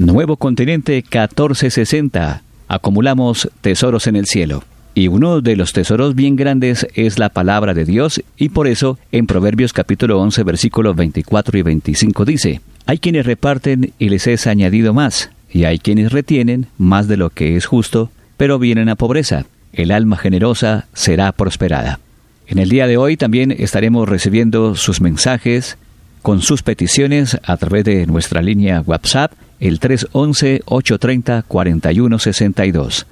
Nuevo Continente 1460. Acumulamos tesoros en el cielo. Y uno de los tesoros bien grandes es la palabra de Dios, y por eso en Proverbios capítulo 11, versículos 24 y 25 dice: hay quienes reparten y les es añadido más, y hay quienes retienen más de lo que es justo, pero vienen a pobreza. El alma generosa será prosperada. En el día de hoy también estaremos recibiendo sus mensajes con sus peticiones a través de nuestra línea WhatsApp, el 311-830-4162.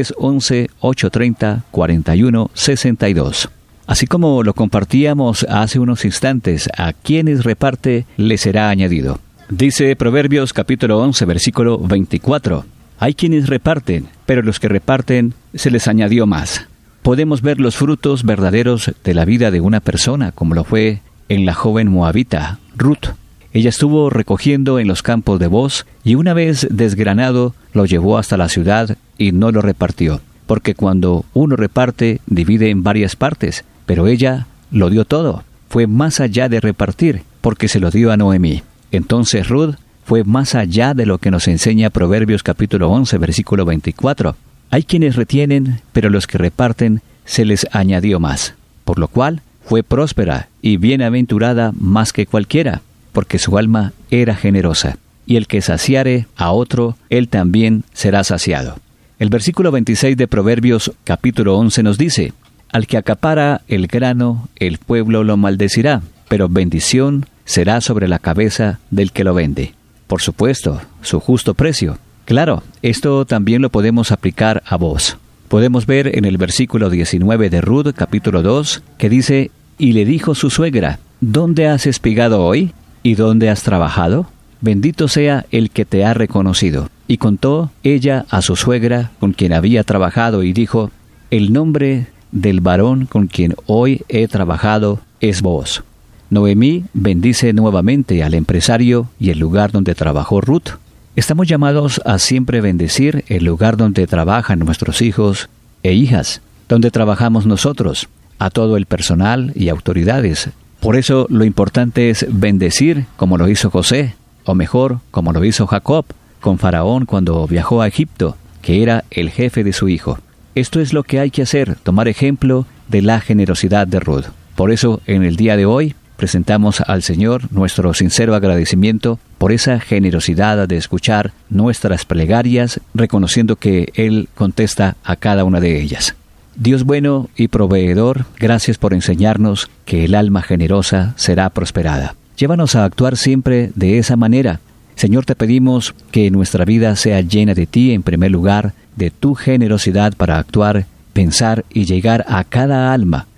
311-830-4162. Así como lo compartíamos hace unos instantes, a quienes reparte les será añadido. Dice Proverbios capítulo 11, versículo 24. Hay quienes reparten, pero los que reparten se les añadió más. Podemos ver los frutos verdaderos de la vida de una persona, como lo fue en la joven moabita, Ruth. Ella estuvo recogiendo en los campos de Booz, y una vez desgranado, lo llevó hasta la ciudad y no lo repartió. Porque cuando uno reparte, divide en varias partes, pero ella lo dio todo. Fue más allá de repartir, porque se lo dio a Noemí. Entonces Ruth fue más allá de lo que nos enseña Proverbios capítulo 11, versículo 24. Hay quienes retienen, pero los que reparten se les añadió más. Por lo cual fue próspera y bienaventurada más que cualquiera, porque su alma era generosa. Y el que saciare a otro, él también será saciado. El versículo 26 de Proverbios capítulo 11 nos dice: al que acapara el grano, el pueblo lo maldecirá, pero bendición será sobre la cabeza del que lo vende. Por supuesto, su justo precio. Claro, esto también lo podemos aplicar a vos. Podemos ver en el versículo 19 de Ruth capítulo 2, que dice: y le dijo su suegra: ¿dónde has espigado hoy? ¿Y dónde has trabajado? Bendito sea el que te ha reconocido. Y contó ella a su suegra con quien había trabajado, y dijo: el nombre del varón con quien hoy he trabajado es Booz. Noemí bendice nuevamente al empresario y el lugar donde trabajó Ruth. Estamos llamados a siempre bendecir el lugar donde trabajan nuestros hijos e hijas, donde trabajamos nosotros, a todo el personal y autoridades. Por eso lo importante es bendecir como lo hizo José, o mejor, como lo hizo Jacob con Faraón cuando viajó a Egipto, que era el jefe de su hijo. Esto es lo que hay que hacer, tomar ejemplo de la generosidad de Ruth. Por eso, en el día de hoy, presentamos al Señor nuestro sincero agradecimiento por esa generosidad de escuchar nuestras plegarias, reconociendo que Él contesta a cada una de ellas. Dios bueno y proveedor, gracias por enseñarnos que el alma generosa será prosperada. Llévanos a actuar siempre de esa manera. Señor, te pedimos que nuestra vida sea llena de ti, en primer lugar, de tu generosidad para actuar, pensar y llegar a cada alma